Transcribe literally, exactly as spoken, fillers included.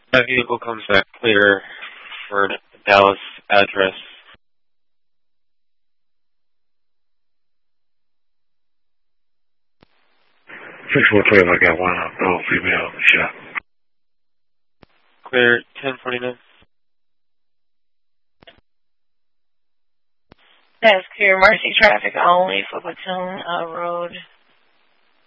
That vehicle comes back clear for Dallas address. six four twelve, I got one uh, female shot. Clear ten forty-nine. That's clear. Mercy traffic only for Platoon uh, Road.